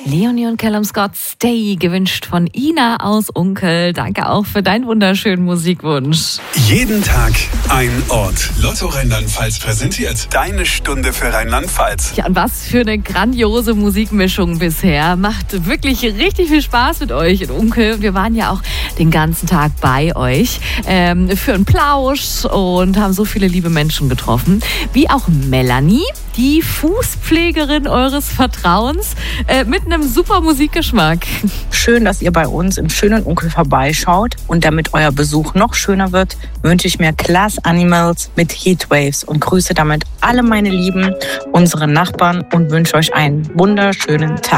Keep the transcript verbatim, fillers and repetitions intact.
Leonie und Callum Scott, Stay, gewünscht von Ina aus Unkel. Danke auch für deinen wunderschönen Musikwunsch. Jeden Tag ein Ort. Lotto Rheinland-Pfalz präsentiert deine Stunde für Rheinland-Pfalz. Ja, und was für eine grandiose Musikmischung bisher. Macht wirklich richtig viel Spaß mit euch in Unkel. Wir waren ja auch den ganzen Tag bei euch ähm, für einen Plausch und haben so viele liebe Menschen getroffen. Wie auch Melanie, die Fußpflegerin eures Vertrauens, äh, mit einem super Musikgeschmack. Schön, dass ihr bei uns im schönen Unkel vorbeischaut. Und damit euer Besuch noch schöner wird, wünsche ich mir Class Animals mit Heatwaves und grüße damit alle meine Lieben, unsere Nachbarn und wünsche euch einen wunderschönen Tag.